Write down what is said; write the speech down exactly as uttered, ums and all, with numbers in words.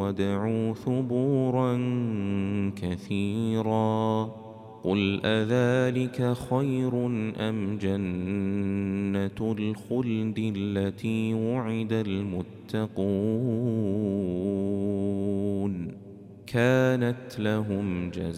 وادعوا ثبورا كثيرا قل أذلك خير أم جنة الخلد التي وعد المتقون كانت لهم جزاء